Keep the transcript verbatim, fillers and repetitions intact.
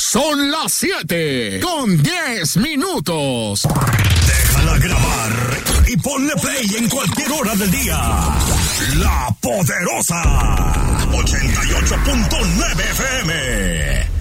Son las siete con diez minutos. Déjala grabar y ponle play en cualquier hora del día. La Poderosa ochenta y ocho punto nueve F M.